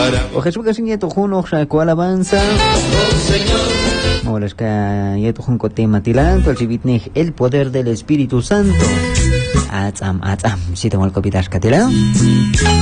O Jesús que sin yeto juno con alabanza. Ahora es que yeto jun con tema tilán, cual si vitnej el poder del Espíritu Santo. Atzam, si tengo el copitas catila.